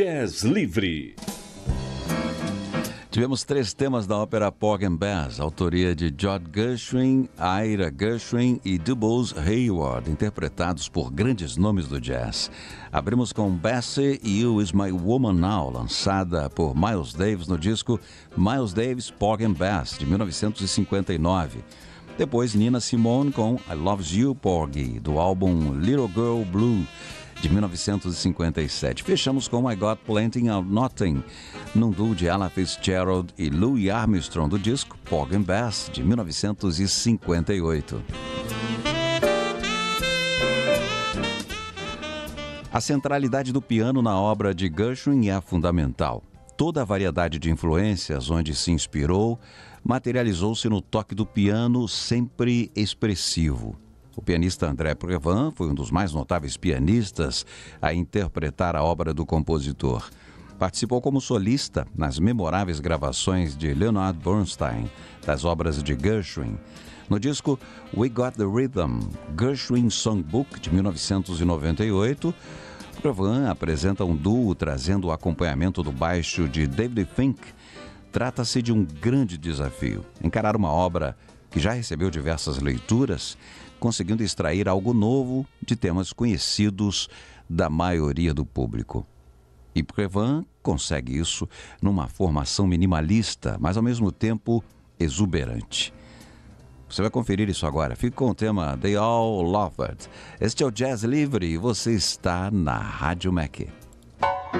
Jazz Livre. Tivemos 3 temas da ópera Porgy and Bess, autoria de George Gershwin, Ira Gershwin e Dubose Hayward, interpretados por grandes nomes do jazz. Abrimos com Bessie You Is My Woman Now, lançada por Miles Davis no disco Miles Davis Porgy and Bess, de 1959. Depois Nina Simone com I Loves You Porgy, do álbum Little Girl Blue, de 1957. Fechamos com I Got Plenty of Nothing, num duo de Ella Fitzgerald e Louis Armstrong, do disco Porgy and Bess, de 1958. A centralidade do piano na obra de Gershwin é fundamental. Toda a variedade de influências onde se inspirou materializou-se no toque do piano, sempre expressivo. O pianista André Previn foi um dos mais notáveis pianistas a interpretar a obra do compositor. Participou como solista nas memoráveis gravações de Leonard Bernstein, das obras de Gershwin. No disco We Got the Rhythm, Gershwin Songbook, de 1998, Previn apresenta um duo trazendo o acompanhamento do baixo de David Fink. Trata-se de um grande desafio, encarar uma obra que já recebeu diversas leituras, conseguindo extrair algo novo de temas conhecidos da maioria do público. E Previn consegue isso numa formação minimalista, mas ao mesmo tempo exuberante. Você vai conferir isso agora. Fique com o tema They All Love It. Este é o Jazz Livre e você está na Rádio Mac.